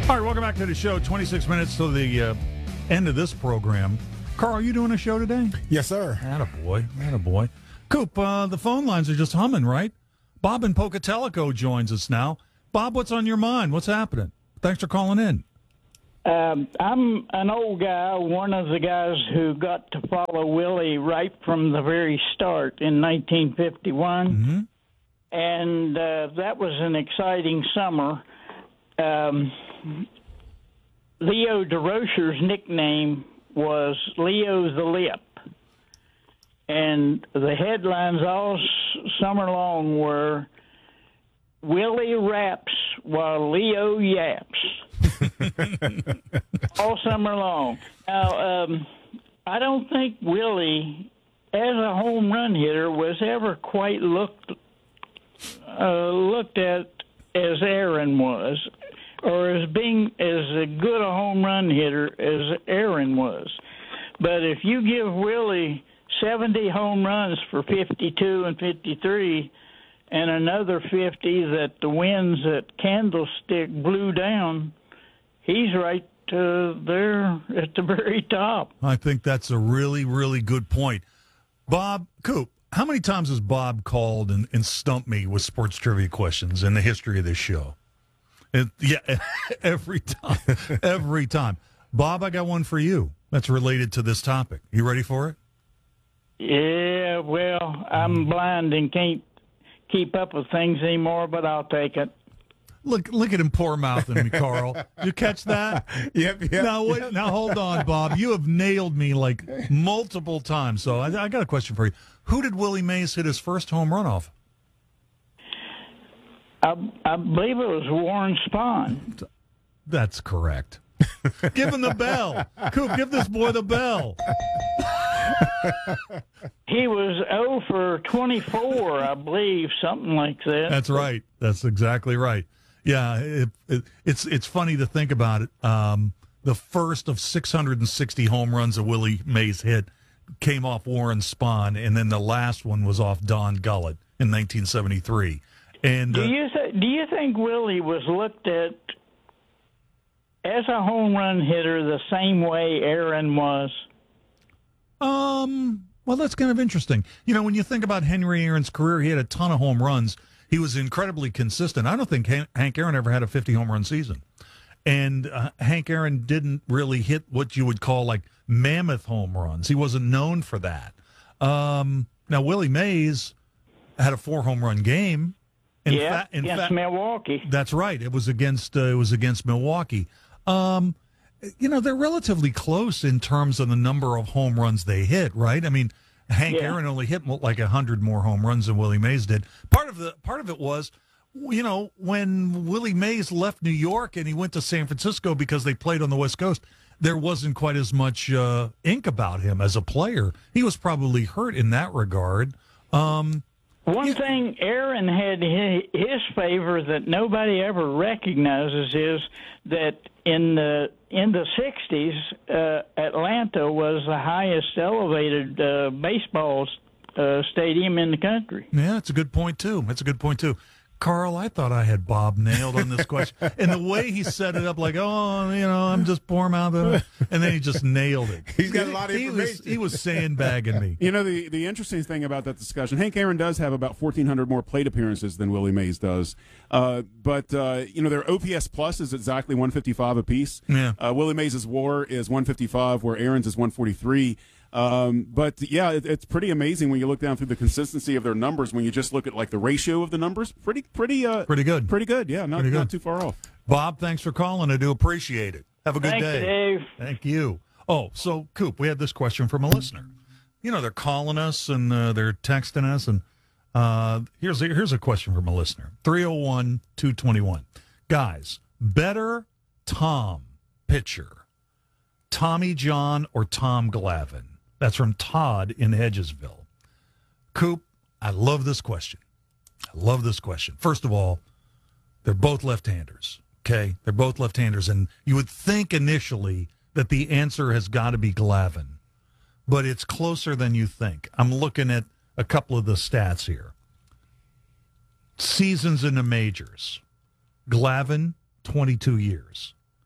All right, welcome back to the show. 26 minutes to the end of this program. Carl, are you doing a show today? Yes, sir. Attaboy. Coop, the phone lines are just humming, right? Bob in Pocatello joins us now. Bob, what's on your mind? What's happening? Thanks for calling in. I'm an old guy, one of the guys who got to follow Willie right from the very start in 1951. Mm-hmm. And that was an exciting summer. Leo DeRocher's nickname was Leo the Lip. And the headlines all summer long were, Willie raps while Leo yaps. All summer long. Now, I don't think Willie, as a home run hitter, was ever quite looked at as Aaron was, or as being as a good a home run hitter as Aaron was. But if you give Willie 70 home runs for 52 and 53, and another 50 that the winds at Candlestick blew down, he's right there at the very top. I think that's a really, really good point. Bob, Coop, how many times has Bob called and stumped me with sports trivia questions in the history of this show? Every time. Every time. Bob, I got one for you that's related to this topic. You ready for it? Yeah, well, I'm blind and can't keep up with things anymore, but I'll take it. Look at him poor mouthing me, Carl. Did you catch that? Yep. Now hold on, Bob. You have nailed me like multiple times. So I got a question for you. Who did Willie Mays hit his first home run off? I believe it was Warren Spahn. That's correct. Give him the bell. Coop, give this boy the bell. He was 0 for 24, I believe, something like that. That's right. That's exactly right. Yeah, it's funny to think about it. The first of 660 home runs that Willie Mays hit came off Warren Spahn, and then the last one was off Don Gullett in 1973. And do you think Willie was looked at as a home run hitter the same way Aaron was? Well, that's kind of interesting. You know, when you think about Henry Aaron's career, he had a ton of home runs. He was incredibly consistent. I don't think Hank Aaron ever had a 50 home run season. And Hank Aaron didn't really hit what you would call like mammoth home runs. He wasn't known for that. Now, Willie Mays had a 4 home run game. Against Milwaukee. That's right. It was against Milwaukee. You know, they're relatively close in terms of the number of home runs they hit, right? I mean, Hank Aaron only hit like 100 more home runs than Willie Mays did. Part of it was, you know, when Willie Mays left New York and he went to San Francisco because they played on the West Coast, there wasn't quite as much ink about him as a player. He was probably hurt in that regard. One thing Aaron had his favor that nobody ever recognizes is that in the 60s, Atlanta was the highest elevated baseball stadium in the country. Yeah, that's a good point too. Carl, I thought I had Bob nailed on this question. And the way he set it up, like, oh, you know, I'm just poor mouthing, and then he just nailed it. He's got a lot of information. He was sandbagging me. You know, the interesting thing about that discussion, Hank Aaron does have about 1,400 more plate appearances than Willie Mays does. But you know, their OPS plus is exactly 155 apiece. Yeah. Willie Mays' WAR is 155, where Aaron's is 143. But yeah, it's pretty amazing when you look down through the consistency of their numbers. When you just look at like the ratio of the numbers, pretty good. Yeah, not too far off. Bob, thanks for calling. I do appreciate it. Have a good Thanks, day. Dave. Thank you. Oh, so Coop, we had this question from a listener. You know, they're calling us and they're texting us, and here's a question from a listener. 301-221. Guys, better Tom pitcher, Tommy John or Tom Glavine? That's from Todd in Hedgesville. Coop, I love this question. First of all, they're both left-handers, okay? They're both left-handers, and you would think initially that the answer has got to be Glavine, but it's closer than you think. I'm looking at a couple of the stats here. Seasons in the majors. Glavine, 22 years.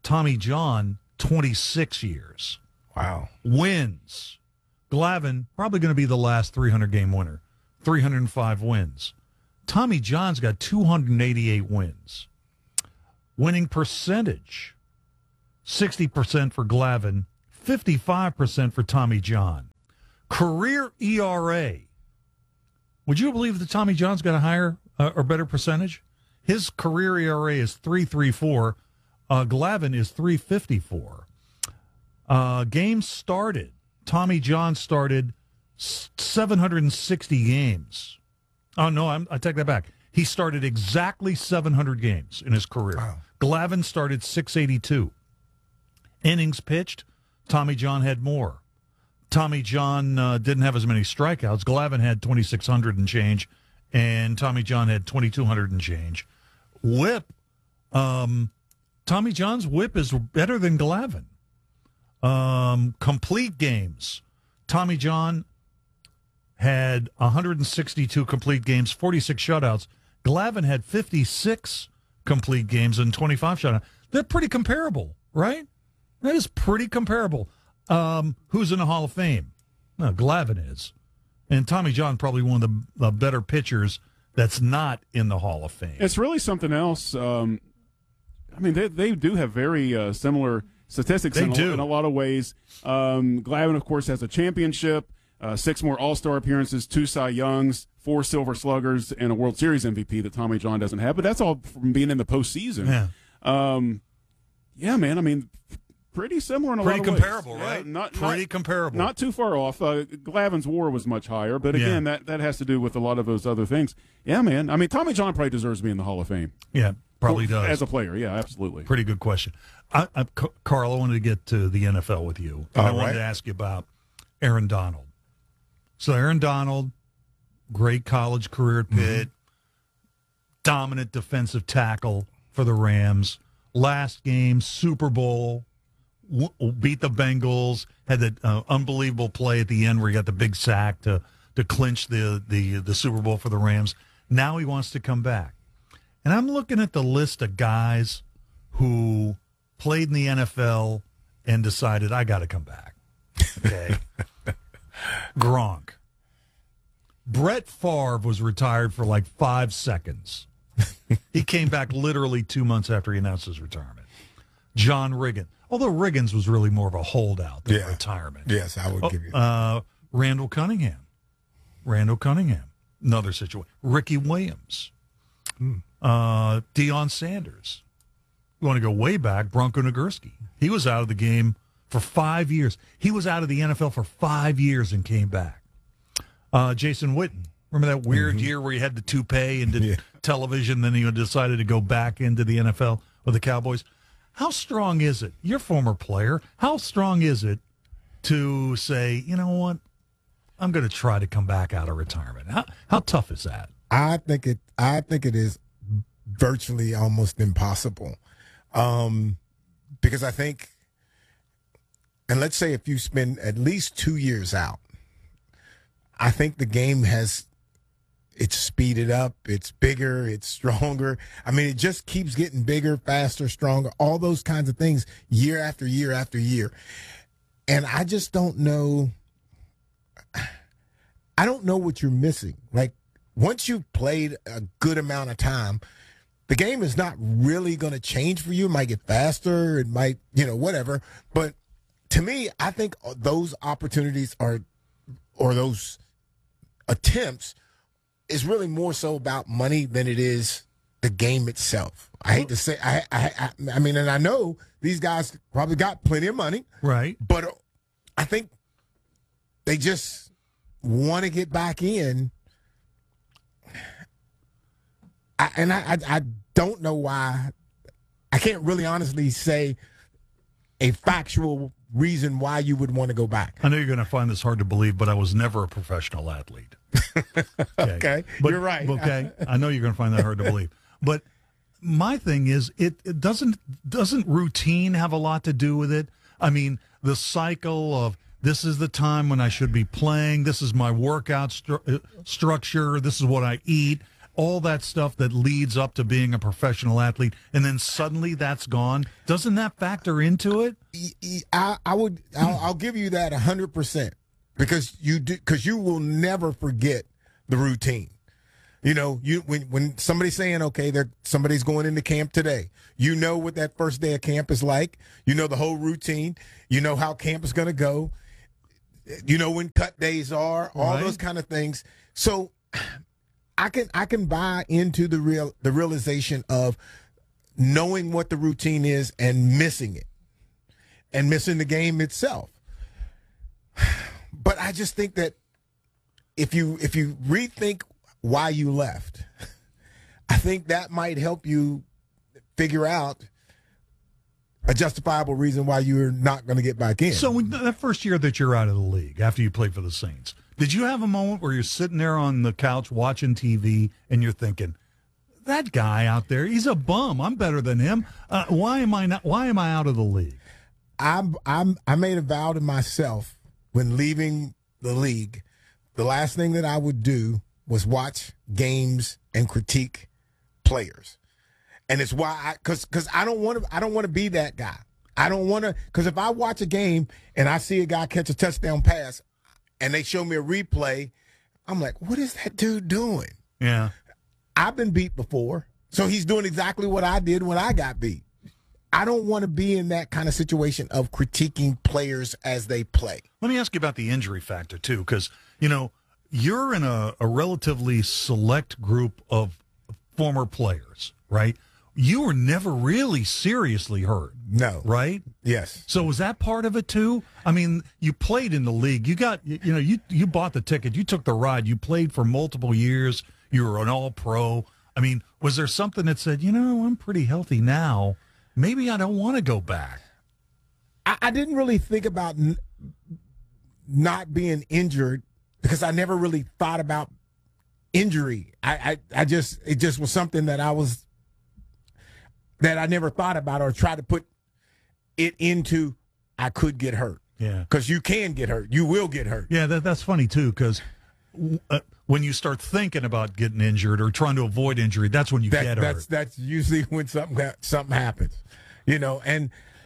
Tommy John, 26 years. Wow. Wins. Glavine, probably going to be the last 300-game winner. 305 wins. Tommy John's got 288 wins. Winning percentage, 60% for Glavine, 55% for Tommy John. Career ERA. Would you believe that Tommy John's got a higher or better percentage? His career ERA is 3.34. Glavine is 3.54. Games started. Tommy John started 760 games. Oh, no, I take that back. He started exactly 700 games in his career. Wow. Glavine started 682. Innings pitched, Tommy John had more. Tommy John didn't have as many strikeouts. Glavine had 2,600 and change, and Tommy John had 2,200 and change. Whip, Tommy John's whip is better than Glavine. Complete games, Tommy John had 162 complete games, 46 shutouts. Glavine had 56 complete games and 25 shutouts. They're pretty comparable, right? That is pretty comparable. Who's in the Hall of Fame? No, Glavine is. And Tommy John probably one of the better pitchers that's not in the Hall of Fame. It's really something else. I mean, they do have very similar statistics in a lot of ways. Glavine, of course, has a championship, 6 more All-Star appearances, 2 Cy Youngs, 4 Silver Sluggers, and a World Series MVP that Tommy John doesn't have. But that's all from being in the postseason. Yeah, yeah, man. I mean, pretty similar in a lot of ways. Pretty comparable, right? Not comparable. Not too far off. Glavine's WAR was much higher, but again, that has to do with a lot of those other things. Yeah, man. I mean, Tommy John probably deserves to be in the Hall of Fame. Yeah, probably does. As a player, yeah, absolutely. Pretty good question. Carl, I wanted to get to the NFL with you. And I wanted to ask you about Aaron Donald. So Aaron Donald, great college career at Pitt, dominant defensive tackle for the Rams. Last game, Super Bowl, beat the Bengals, had that unbelievable play at the end where he got the big sack to clinch the Super Bowl for the Rams. Now he wants to come back. And I'm looking at the list of guys who played in the NFL and decided, I got to come back. Okay. Gronk. Brett Favre was retired for like 5 seconds. He came back literally 2 months after he announced his retirement. John Riggins. Although Riggins was really more of a holdout than retirement. Yes, I would give you Randall Cunningham. Another situation. Ricky Williams. Deion Sanders. You want to go way back, Bronco Nagurski. He was out of the game for 5 years. He was out of the NFL for 5 years and came back. Jason Witten. Remember that weird year where he had the toupee and did television, then he decided to go back into the NFL with the Cowboys? How strong is it? You're a former player. How strong is it to say, you know what, I'm going to try to come back out of retirement? How tough is that? I think it is virtually almost impossible. Because I think, and let's say if you spend at least 2 years out, I think the game it's speeded up, it's bigger, it's stronger. I mean, it just keeps getting bigger, faster, stronger, all those kinds of things year after year after year. And I just don't know. I don't know what you're missing. Like, once you've played a good amount of time, the game is not really going to change for you. It might get faster. It might, whatever. But to me, I think those opportunities or those attempts is really more so about money than it is the game itself. I hate to say, I mean, and I know these guys probably got plenty of money, right? But I think they just want to get back in, I don't know why. I can't really honestly say a factual reason why you would want to go back. I know you're going to find this hard to believe, but I was never a professional athlete. Okay. You're right. Okay, I know you're going to find that hard to believe. But my thing is, it doesn't routine have a lot to do with it? I mean, the cycle of this is the time when I should be playing, this is my workout structure, this is what I eat. all that stuff that leads up to being a professional athlete, and then suddenly that's gone. Doesn't that factor into it? I'll give you that 100% because you will never forget the routine. You know, when somebody's saying, okay, somebody's going into camp today, you know what that first day of camp is like. You know the whole routine. You know how camp is going to go. You know when cut days are, all those kind of things. So I can buy into the realization of knowing what the routine is and missing it, and missing the game itself. But I just think that if you rethink why you left, I think that might help you figure out a justifiable reason why you're not going to get back in. So that first year that you're out of the league, after you played for the Saints, did you have a moment where you're sitting there on the couch watching TV and you're thinking, that guy out there, he's a bum. I'm better than him. Why am I out of the league? I made a vow to myself when leaving the league, the last thing that I would do was watch games and critique players. And it's why because I don't want to be that guy. I don't want to, because if I watch a game and I see a guy catch a touchdown pass and they show me a replay, I'm like, what is that dude doing? Yeah. I've been beat before, so he's doing exactly what I did when I got beat. I don't want to be in that kind of situation of critiquing players as they play. Let me ask you about the injury factor, too, because, you know, you're in a relatively select group of former players, right? You were never really seriously hurt. No. Right? Yes. So was that part of it, too? I mean, you played in the league. You got, you bought the ticket. You took the ride. You played for multiple years. You were an all-pro. I mean, was there something that said, I'm pretty healthy now. Maybe I don't want to go back? I didn't really think about not being injured because I never really thought about injury. It just was something that I never thought about or tried to put it into. I could get hurt. Yeah. Because you can get hurt. You will get hurt. Yeah, that's funny, too, because when you start thinking about getting injured or trying to avoid injury, that's when you get hurt. That's usually when something happens, and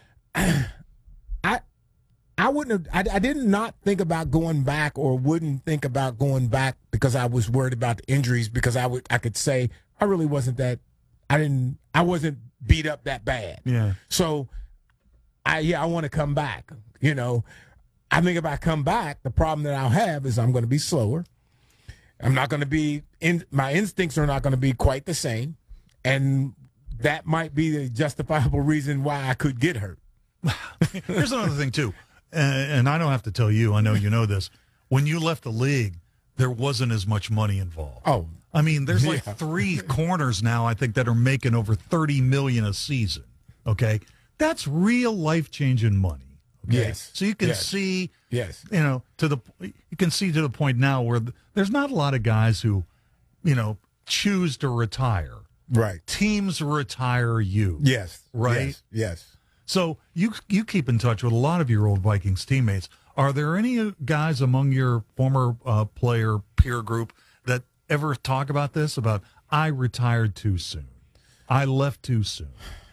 I wouldn't have. I did not think about going back, or wouldn't think about going back because I was worried about the injuries. Because I could say I really wasn't that. I wasn't beat up that bad. Yeah. So I want to come back. I think if I come back, the problem that I'll have is I'm going to be slower. I'm not going to be my instincts are not going to be quite the same, and that might be the justifiable reason why I could get hurt. Here's another thing too, and I don't have to tell you. I know you know this. When you left the league, there wasn't as much money involved. Oh, I mean, there's like 3 corners now, I think, that are making over $30 million a season. Okay, that's real life-changing money. Okay? Yes. So you can see, yes, you can see to the point now where there's not a lot of guys who, choose to retire. Right. Teams retire you. Yes. Right. Yes. So you keep in touch with a lot of your old Vikings teammates. Are there any guys among your former player peer group that ever talk about this? About I retired too soon, I left too soon.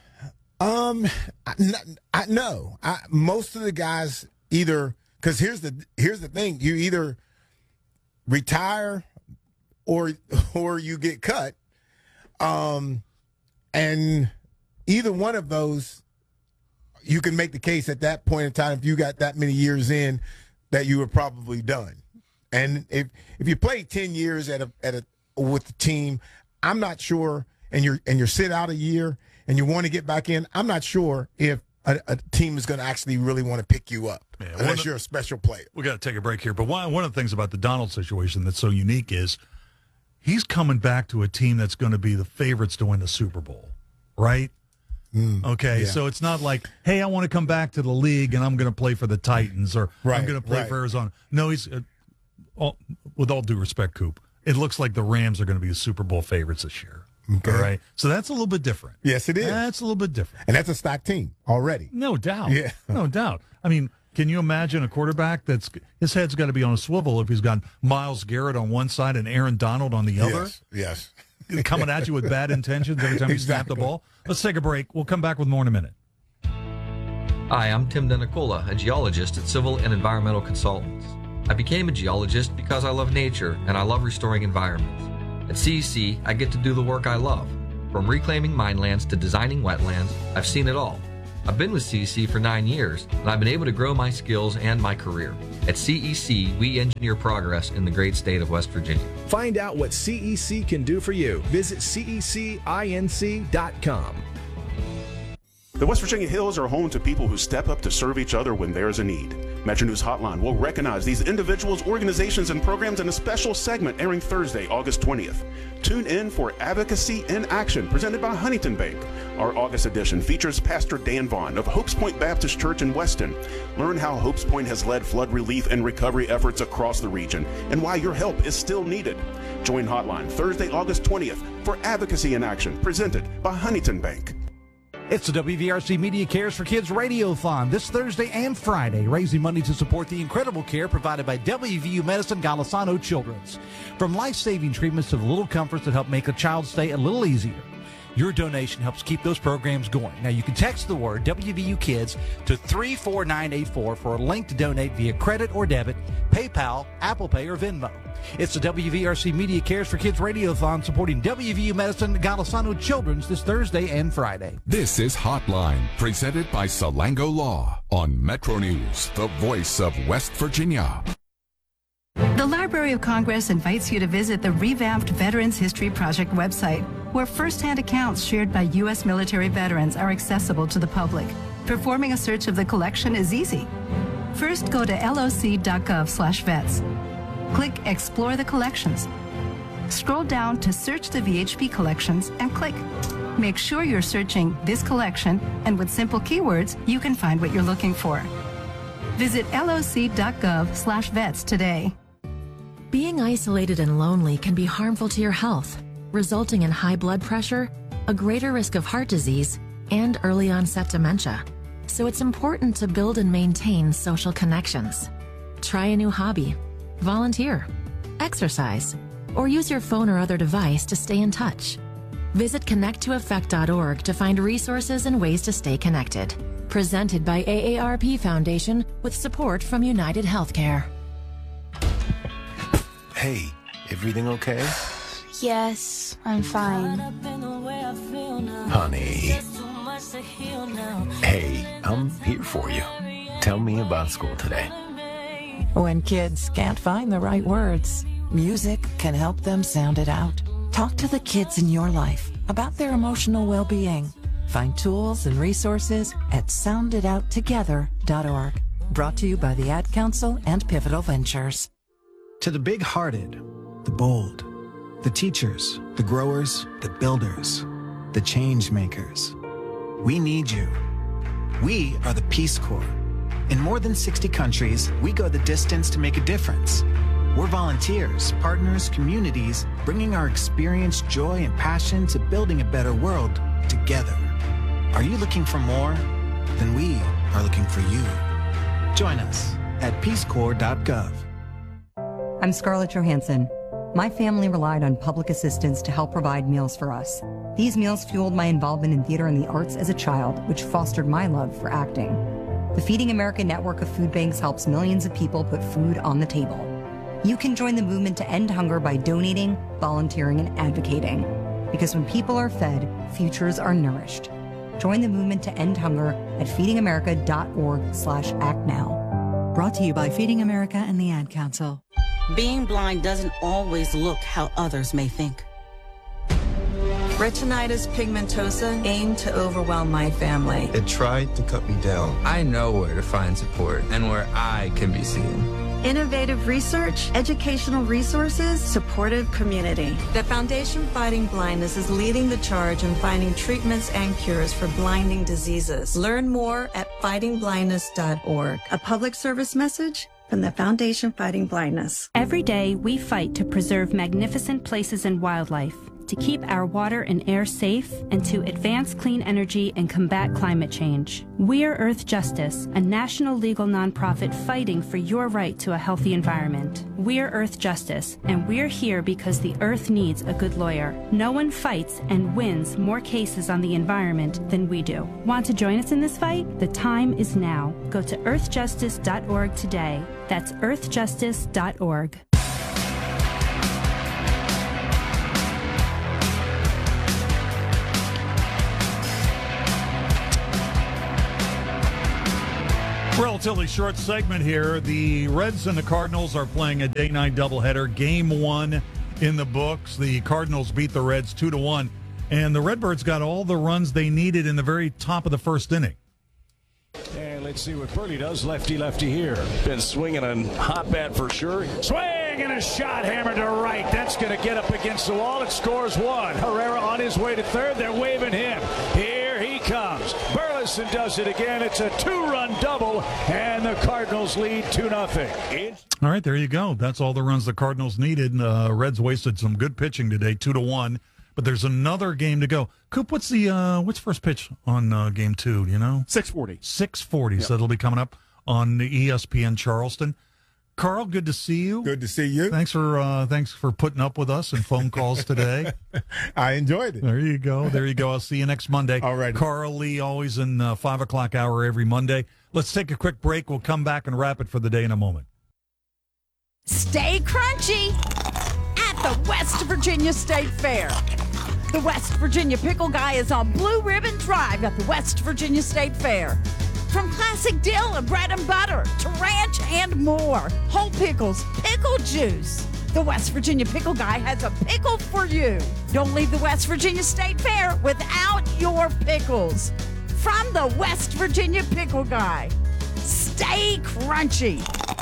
No. Most of the guys either, because here's the thing: you either retire or you get cut, and either one of those, you can make the case at that point in time, if you got that many years in, that you were probably done. And if you play 10 years with the team, I'm not sure, and you're sit out a year and you want to get back in, I'm not sure if a team is going to actually really want to pick you up, unless you're a special player. We got to take a break here, but one of the things about the Donald situation that's so unique is he's coming back to a team that's going to be the favorites to win the Super Bowl, right? Okay, yeah. So it's not like, hey, I want to come back to the league and I'm going to play for the Titans or I'm going to play for Arizona. No, he's with all due respect, Coop, it looks like the Rams are going to be the Super Bowl favorites this year. Okay. All right, so that's a little bit different. Yes, it is. That's a little bit different, and that's a stock team already. No doubt. Yeah, no doubt. I mean, can you imagine a quarterback that's his head's got to be on a swivel if he's got Myles Garrett on one side and Aaron Donald on the other? Yes. coming at you with bad intentions every time you snap the ball. Let's take a break. We'll come back with more in a minute. Hi, I'm Tim Denicola, a geologist at Civil and Environmental Consultants. I became a geologist because I love nature and I love restoring environments. At CEC, I get to do the work I love. From reclaiming minelands to designing wetlands, I've seen it all. I've been with CEC for 9 years, and I've been able to grow my skills and my career. At CEC, we engineer progress in the great state of West Virginia. Find out what CEC can do for you. Visit cecinc.com. The West Virginia Hills are home to people who step up to serve each other when there's a need. Metro News Hotline will recognize these individuals, organizations, and programs in a special segment airing Thursday, August 20th. Tune in for Advocacy in Action, presented by Huntington Bank. Our August edition features Pastor Dan Vaughn of Hopes Point Baptist Church in Weston. Learn how Hopes Point has led flood relief and recovery efforts across the region and why your help is still needed. Join Hotline Thursday, August 20th for Advocacy in Action, presented by Huntington Bank. It's the WVRC Media Cares for Kids Radiothon this Thursday and Friday, raising money to support the incredible care provided by WVU Medicine Golisano Children's. From life-saving treatments to the little comforts that help make a child's stay a little easier. Your donation helps keep those programs going. Now, you can text the word WVU Kids to 34984 for a link to donate via credit or debit, PayPal, Apple Pay, or Venmo. It's the WVRC Media Cares for Kids Radiothon supporting WVU Medicine Golisano Children's this Thursday and Friday. This is Hotline, presented by Salango Law on Metro News, the voice of West Virginia. The Library of Congress invites you to visit the revamped Veterans History Project website, where first-hand accounts shared by U.S. military veterans are accessible to the public. Performing a search of the collection is easy. First, go to loc.gov/vets. Click Explore the Collections. Scroll down to Search the VHP Collections and click. Make sure you're searching this collection, and with simple keywords, you can find what you're looking for. Visit loc.gov/vets today. Being isolated and lonely can be harmful to your health, resulting in high blood pressure, a greater risk of heart disease, and early onset dementia. So it's important to build and maintain social connections. Try a new hobby, volunteer, exercise, or use your phone or other device to stay in touch. Visit connecttoeffect.org to find resources and ways to stay connected. Presented by AARP Foundation with support from United Healthcare. Hey, everything okay? Yes, I'm fine. Honey. Hey, I'm here for you. Tell me about school today. When kids can't find the right words, music can help them sound it out. Talk to the kids in your life about their emotional well-being. Find tools and resources at sounditouttogether.org. Brought to you by the Ad Council and Pivotal Ventures. To the big-hearted, the bold, the teachers, the growers, the builders, the change makers, we need you. We are the Peace Corps. In more than 60 countries, we go the distance to make a difference. We're volunteers, partners, communities, bringing our experience, joy, and passion to building a better world together. Are you looking for more? Then we are looking for you. Join us at peacecorps.gov. I'm Scarlett Johansson. My family relied on public assistance to help provide meals for us. These meals fueled my involvement in theater and the arts as a child, which fostered my love for acting. The Feeding America network of food banks helps millions of people put food on the table. You can join the movement to end hunger by donating, volunteering, and advocating. Because when people are fed, futures are nourished. Join the movement to end hunger at feedingamerica.org/actnow. Brought to you by Feeding America and the Ad Council. Being blind doesn't always look how others may think. Retinitis pigmentosa aimed to overwhelm my family. It tried to cut me down. I know where to find support and where I can be seen. Innovative research, educational resources, supportive community. The Foundation Fighting Blindness is leading the charge in finding treatments and cures for blinding diseases. Learn more at fightingblindness.org. A public service message from the Foundation Fighting Blindness. Every day, we fight to preserve magnificent places and wildlife. to keep our water and air safe and to advance clean energy and combat climate change. We're Earth Justice, a national legal nonprofit fighting for your right to a healthy environment. We're Earth Justice, and we're here because the Earth needs a good lawyer. No one fights and wins more cases on the environment than we do. Want to join us in this fight? The time is now. Go to earthjustice.org today. That's earthjustice.org. Relatively short segment here. The Reds and the Cardinals are playing a day-night doubleheader. Game 1 in the books. The Cardinals beat the Reds 2-1, and the Redbirds got all the runs they needed in the very top of the first inning. And let's see what Purdy does. Lefty here. Been swinging a hot bat for sure. Swing and a shot hammered to right. That's going to get up against the wall. It scores one. Herrera on his way to third. They're waving him. Here he comes. Burleson does it again. It's a 2-run double, and the Cardinals lead 2-0. All right, there you go. That's all the runs the Cardinals needed. Reds wasted some good pitching today, 2-1. But there's another game to go. Coop, what's first pitch on Game 2? Do you know? 6:40. 6:40. Yep. So it'll be coming up on the ESPN Charleston. Carl, good to see you. Good to see you. Thanks for putting up with us and phone calls today. I enjoyed it. There you go. I'll see you next Monday. All right. Carl Lee, always in 5 o'clock hour every Monday. Let's take a quick break. We'll come back and wrap it for the day in a moment. Stay crunchy at the West Virginia State Fair. The West Virginia Pickle Guy is on Blue Ribbon Drive at the West Virginia State Fair. From classic dill and bread and butter to ranch and more. Whole pickles, pickle juice. The West Virginia Pickle Guy has a pickle for you. Don't leave the West Virginia State Fair without your pickles. From the West Virginia Pickle Guy. Stay crunchy.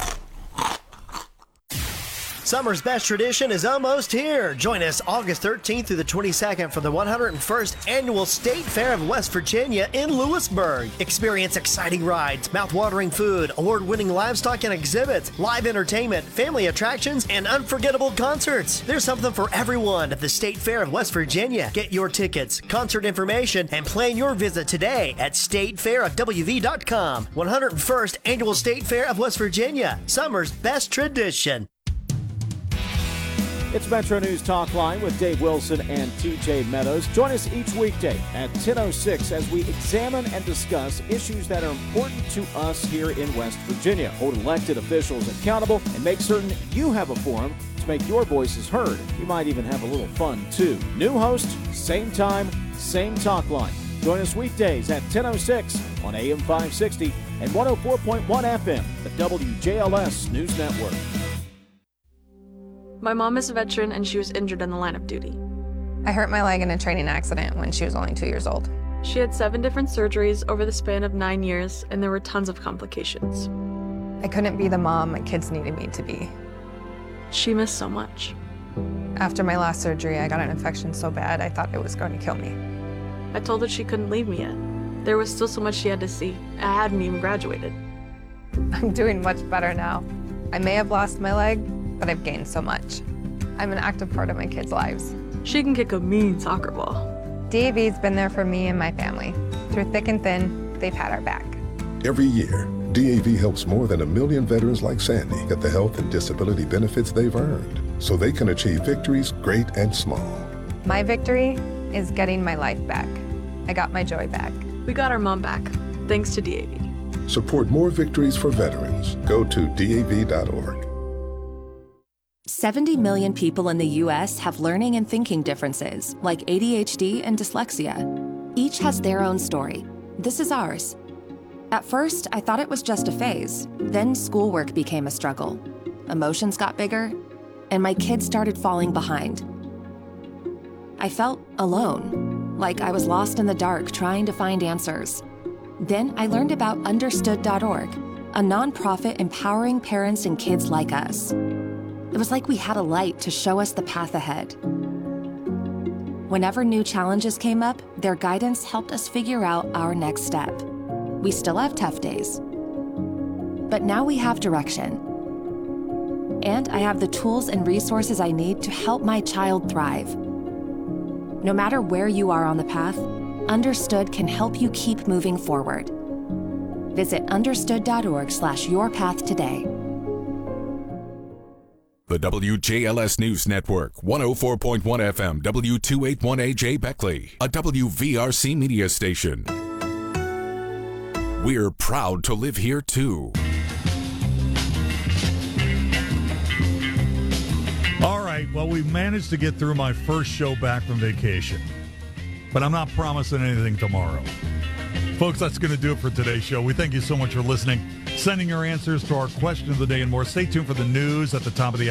Summer's best tradition is almost here. Join us August 13th through the 22nd for the 101st Annual State Fair of West Virginia in Lewisburg. Experience exciting rides, mouth-watering food, award-winning livestock and exhibits, live entertainment, family attractions, and unforgettable concerts. There's something for everyone at the State Fair of West Virginia. Get your tickets, concert information, and plan your visit today at statefairofwv.com. 101st Annual State Fair of West Virginia. Summer's best tradition. It's Metro News Talk Line with Dave Wilson and TJ Meadows. Join us each weekday at 10:06 as we examine and discuss issues that are important to us here in West Virginia. Hold elected officials accountable and make certain you have a forum to make your voices heard. You might even have a little fun, too. New host, same time, same talk line. Join us weekdays at 10:06 on AM 560 and 104.1 FM, the WJLS News Network. My mom is a veteran and she was injured in the line of duty. I hurt my leg in a training accident when she was only 2 years old. She had 7 different surgeries over the span of 9 years, and there were tons of complications. I couldn't be the mom my kids needed me to be. She missed so much. After my last surgery, I got an infection so bad I thought it was going to kill me. I told her she couldn't leave me yet. There was still so much she had to see. I hadn't even graduated. I'm doing much better now. I may have lost my leg, but I've gained so much. I'm an active part of my kids' lives. She can kick a mean soccer ball. DAV's been there for me and my family. Through thick and thin, they've had our back. Every year, DAV helps more than 1 million veterans like Sandy get the health and disability benefits they've earned, so they can achieve victories great and small. My victory is getting my life back. I got my joy back. We got our mom back, thanks to DAV. Support more victories for veterans. Go to DAV.org. 70 million people in the U.S. have learning and thinking differences, like ADHD and dyslexia. Each has their own story. This is ours. At first, I thought it was just a phase. Then schoolwork became a struggle. Emotions got bigger, and my kids started falling behind. I felt alone, like I was lost in the dark trying to find answers. Then I learned about Understood.org, a nonprofit empowering parents and kids like us. It was like we had a light to show us the path ahead. Whenever new challenges came up, their guidance helped us figure out our next step. We still have tough days, but now we have direction. And I have the tools and resources I need to help my child thrive. No matter where you are on the path, Understood can help you keep moving forward. Visit understood.org/yourpath today. The WJLS News Network, 104.1 FM, W281AJ Beckley, a WVRC media station. We're proud to live here, too. All right, well, we managed to get through my first show back from vacation, but I'm not promising anything tomorrow. Folks, that's going to do it for today's show. We thank you so much for listening, sending your answers to our question of the day and more. Stay tuned for the news at the top of the